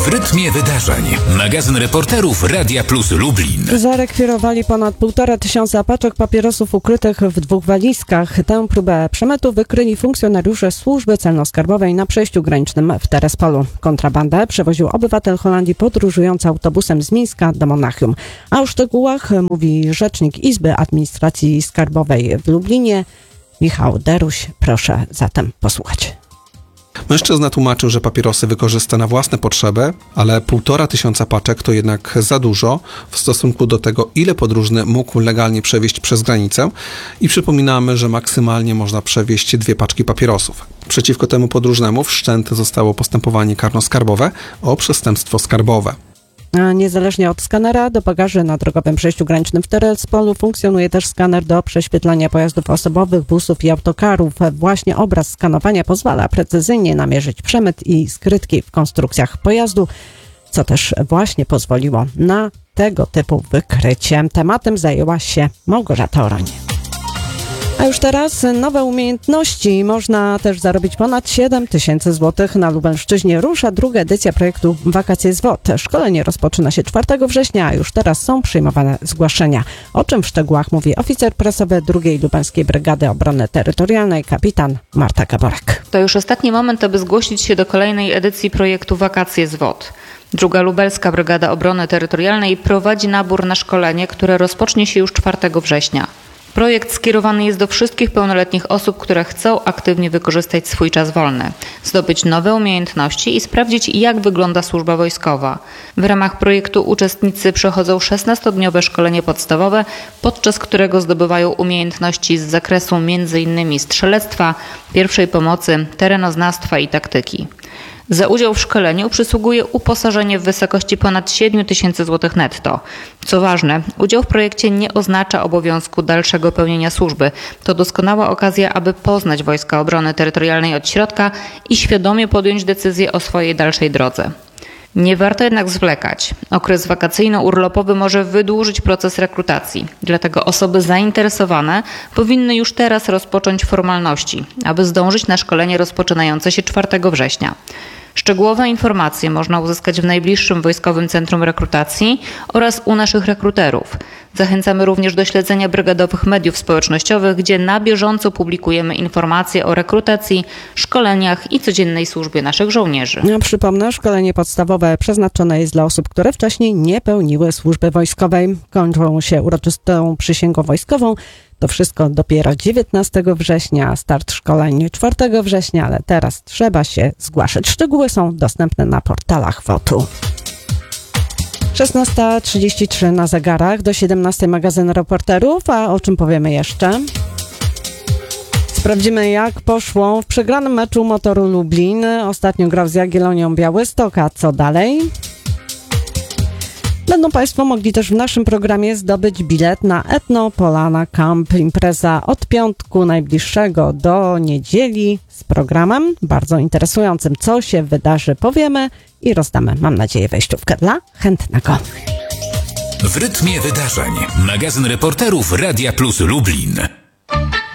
W rytmie wydarzeń. Magazyn reporterów Radia Plus Lublin. Zarekwirowali ponad 1500 paczek papierosów ukrytych w 2 walizkach. Tę próbę przemytu wykryli funkcjonariusze służby celno-skarbowej na przejściu granicznym w Terespolu. Kontrabandę przewoził obywatel Holandii podróżujący autobusem z Mińska do Monachium. A o szczegółach mówi rzecznik Izby Administracji Skarbowej w Lublinie, Michał Deruś. Proszę zatem posłuchać. Mężczyzna tłumaczył, że papierosy wykorzysta na własne potrzeby, ale 1500 paczek to jednak za dużo w stosunku do tego, ile podróżny mógł legalnie przewieźć przez granicę i przypominamy, że maksymalnie można przewieźć 2 paczki papierosów. Przeciwko temu podróżnemu wszczęte zostało postępowanie karno-skarbowe o przestępstwo skarbowe. A niezależnie od skanera do bagaży na drogowym przejściu granicznym w Terespolu funkcjonuje też skaner do prześwietlania pojazdów osobowych, busów i autokarów. Właśnie obraz skanowania pozwala precyzyjnie namierzyć przemyt i skrytki w konstrukcjach pojazdu, co też właśnie pozwoliło na tego typu wykrycie. Tematem zajęła się Małgorzata Oroń. A już teraz nowe umiejętności. Można też zarobić ponad 7 000 złotych na Lubelszczyźnie. Rusza druga edycja projektu Wakacje z WOT. Szkolenie rozpoczyna się 4 września, a już teraz są przyjmowane zgłoszenia. O czym w szczegółach mówi oficer prasowy 2. Lubelskiej Brygady Obrony Terytorialnej, kapitan Marta Gaborek. To już ostatni moment, aby zgłosić się do kolejnej edycji projektu Wakacje z WOT. 2. Lubelska Brygada Obrony Terytorialnej prowadzi nabór na szkolenie, które rozpocznie się już 4 września. Projekt skierowany jest do wszystkich pełnoletnich osób, które chcą aktywnie wykorzystać swój czas wolny, zdobyć nowe umiejętności i sprawdzić, jak wygląda służba wojskowa. W ramach projektu uczestnicy przechodzą 16-dniowe szkolenie podstawowe, podczas którego zdobywają umiejętności z zakresu m.in. strzelectwa, pierwszej pomocy, terenoznawstwa i taktyki. Za udział w szkoleniu przysługuje uposażenie w wysokości ponad 7 000 zł netto. Co ważne, udział w projekcie nie oznacza obowiązku dalszego pełnienia służby. To doskonała okazja, aby poznać Wojska Obrony Terytorialnej od środka i świadomie podjąć decyzję o swojej dalszej drodze. Nie warto jednak zwlekać. Okres wakacyjno-urlopowy może wydłużyć proces rekrutacji. Dlatego osoby zainteresowane powinny już teraz rozpocząć formalności, aby zdążyć na szkolenie rozpoczynające się 4 września. Szczegółowe informacje można uzyskać w najbliższym Wojskowym Centrum Rekrutacji oraz u naszych rekruterów. Zachęcamy również do śledzenia brygadowych mediów społecznościowych, gdzie na bieżąco publikujemy informacje o rekrutacji, szkoleniach i codziennej służbie naszych żołnierzy. Ja przypomnę, szkolenie podstawowe przeznaczone jest dla osób, które wcześniej nie pełniły służby wojskowej. Kończą się uroczystą przysięgą wojskową. To wszystko dopiero 19 września, start szkoleń 4 września, ale teraz trzeba się zgłaszać. Szczegóły są dostępne na portalach WOT-u. 16:33 na zegarach, do 17 magazyn reporterów, a o czym powiemy jeszcze? Sprawdzimy, jak poszło w przegranym meczu Motoru Lublin. Ostatnio grał z Jagiellonią Białystok, a co dalej? Będą Państwo mogli też w naszym programie zdobyć bilet na Etno Polana Camp. Impreza od piątku najbliższego do niedzieli z programem bardzo interesującym. Co się wydarzy, powiemy i rozdamy, mam nadzieję, wejściówkę dla chętnego. W rytmie wydarzeń. Magazyn reporterów Radia Plus Lublin.